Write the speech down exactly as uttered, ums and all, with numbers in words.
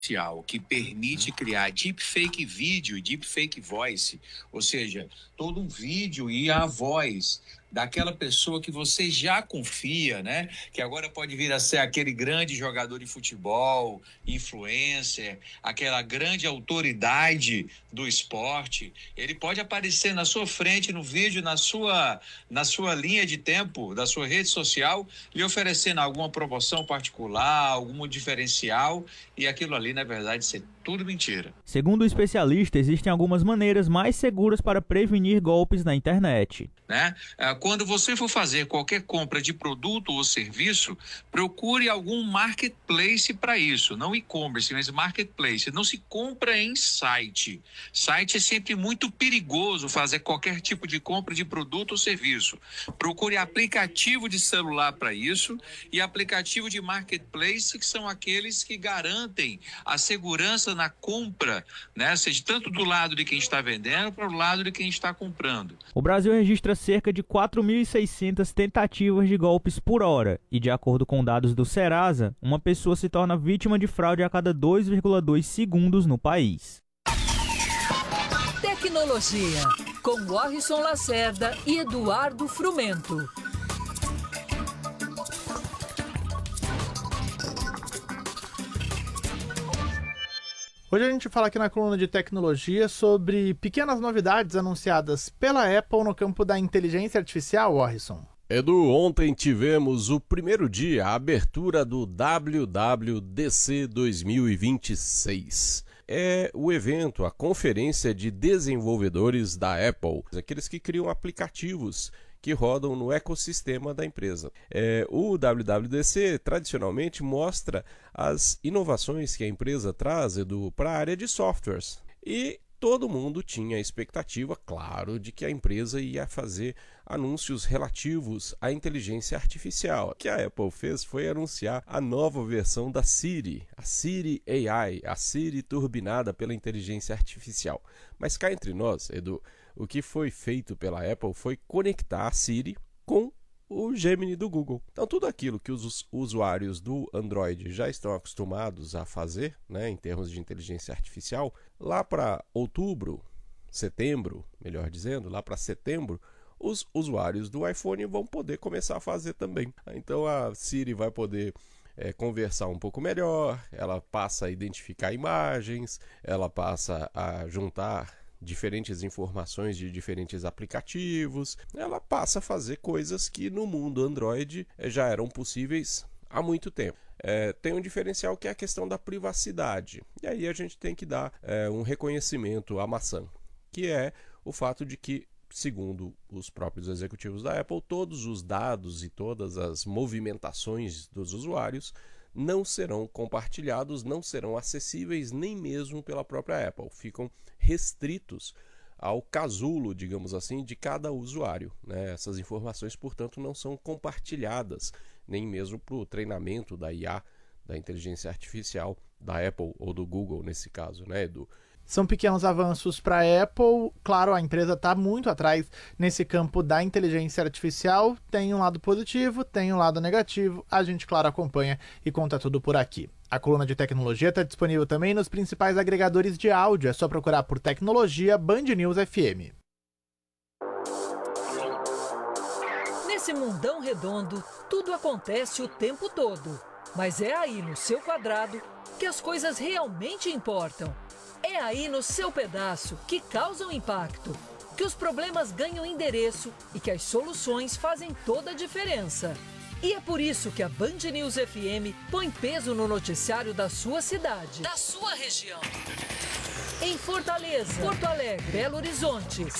que permite criar deepfake vídeo e deepfake voice, ou seja, todo um vídeo e a voz daquela pessoa que você já confia, né? Que agora pode vir a ser aquele grande jogador de futebol, influencer, aquela grande autoridade do esporte. Ele pode aparecer na sua frente, no vídeo, na sua, na sua linha de tempo, da sua rede social, lhe oferecendo alguma promoção particular, algum diferencial, e aquilo ali, na verdade, ser tudo mentira. Segundo o especialista, existem algumas maneiras mais seguras para prevenir golpes na internet. Né? Quando você for fazer qualquer compra de produto ou serviço, procure algum marketplace para isso, não e-commerce, mas marketplace. Não se compra em site. Site é sempre muito perigoso fazer qualquer tipo de compra de produto ou serviço. Procure aplicativo de celular para isso e aplicativo de marketplace, que são aqueles que garantem a segurança na compra, né? Seja tanto do lado de quem está vendendo para o lado de quem está comprando. O Brasil registra cerca de quatro mil e seiscentas tentativas de golpes por hora e, de acordo com dados do Serasa, uma pessoa se torna vítima de fraude a cada dois vírgula dois segundos no país. Tecnologia, com Warrison Lacerda e Eduardo Frumento. Hoje a gente fala aqui na coluna de tecnologia sobre pequenas novidades anunciadas pela Apple no campo da inteligência artificial, Warrison. Edu, ontem tivemos o primeiro dia, a abertura do W W D C dois mil e vinte e seis. É o evento, a conferência de desenvolvedores da Apple, aqueles que criam aplicativos que rodam no ecossistema da empresa. É, o W W D C tradicionalmente mostra as inovações que a empresa traz para a área de softwares. E todo mundo tinha a expectativa, claro, de que a empresa ia fazer anúncios relativos à inteligência artificial. O que a Apple fez foi anunciar a nova versão da Siri, a Siri A I, a Siri turbinada pela inteligência artificial. Mas cá entre nós, Edu, o que foi feito pela Apple foi conectar a Siri com o Gemini do Google. Então tudo aquilo que os usuários do Android já estão acostumados a fazer, né, em termos de inteligência artificial, lá para outubro, setembro, melhor dizendo, lá para setembro, os usuários do iPhone vão poder começar a fazer também. Então a Siri vai poder é, conversar um pouco melhor, ela passa a identificar imagens, ela passa a juntar diferentes informações de diferentes aplicativos, ela passa a fazer coisas que no mundo Android já eram possíveis há muito tempo. É, tem um diferencial que é a questão da privacidade, e aí a gente tem que dar é, um reconhecimento à maçã, que é o fato de que, segundo os próprios executivos da Apple, todos os dados e todas as movimentações dos usuários não serão compartilhados, não serão acessíveis nem mesmo pela própria Apple. Ficam restritos ao casulo, digamos assim, de cada usuário, né? Essas informações, portanto, não são compartilhadas, nem mesmo para o treinamento da I A, da inteligência artificial, da Apple ou do Google, nesse caso, né, Edu? São pequenos avanços para a Apple. Claro, a empresa está muito atrás nesse campo da inteligência artificial. Tem um lado positivo, tem um lado negativo. A gente, claro, acompanha e conta tudo por aqui. A coluna de tecnologia está disponível também nos principais agregadores de áudio. É só procurar por Tecnologia Band News F M. Nesse mundão redondo, tudo acontece o tempo todo. Mas é aí no seu quadrado que as coisas realmente importam. É aí no seu pedaço que causam impacto, que os problemas ganham endereço e que as soluções fazem toda a diferença. E é por isso que a Band News F M põe peso no noticiário da sua cidade, da sua região. Em Fortaleza, Porto Alegre, Belo Horizonte,